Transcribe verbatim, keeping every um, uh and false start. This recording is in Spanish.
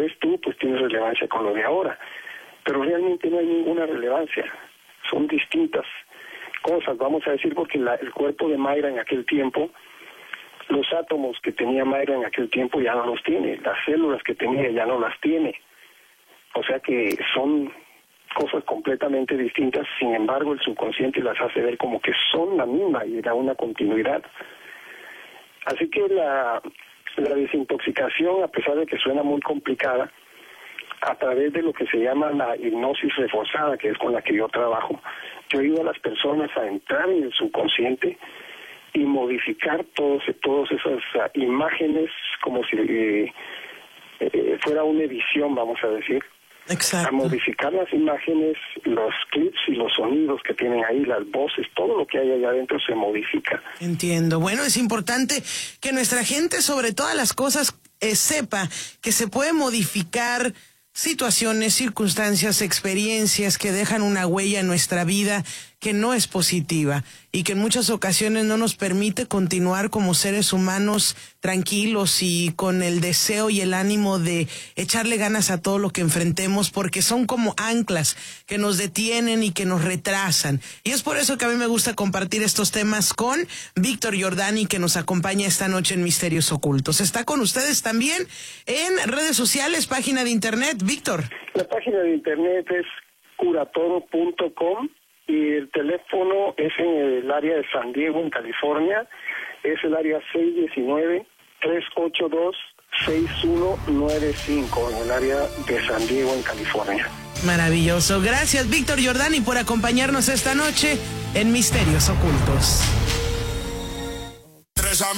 ves tú, pues tiene relevancia con lo de ahora. Pero realmente no hay ninguna relevancia. Son distintas cosas, vamos a decir, porque la, el cuerpo de Mayra en aquel tiempo, los átomos que tenía Mayra en aquel tiempo ya no los tiene, las células que tenía ya no las tiene. O sea que son cosas completamente distintas, sin embargo el subconsciente las hace ver como que son la misma y da una continuidad. Así que la, la desintoxicación, a pesar de que suena muy complicada, a través de lo que se llama la hipnosis reforzada, que es con la que yo trabajo, yo ayudo a las personas a entrar en el subconsciente y modificar todos, todas esas uh, imágenes como si eh, eh, fuera una edición, vamos a decir. Exacto. A modificar las imágenes, los clips y los sonidos que tienen ahí, las voces, todo lo que hay allá adentro se modifica. Entiendo. Bueno, es importante que nuestra gente, sobre todas las cosas, eh, sepa que se puede modificar situaciones, circunstancias, experiencias que dejan una huella en nuestra vida que no es positiva y que en muchas ocasiones no nos permite continuar como seres humanos tranquilos y con el deseo y el ánimo de echarle ganas a todo lo que enfrentemos, porque son como anclas que nos detienen y que nos retrasan. Y es por eso que a mí me gusta compartir estos temas con Víctor Jordani, que nos acompaña esta noche en Misterios Ocultos. Está con ustedes también en redes sociales, página de internet. Víctor. La página de internet es curatoro punto com. Y el teléfono es en el área de San Diego, en California, es el área seis uno nueve, tres ocho dos, seis uno nueve cinco, en el área de San Diego, en California. Maravilloso. Gracias, Víctor Jordani, por acompañarnos esta noche en Misterios Ocultos.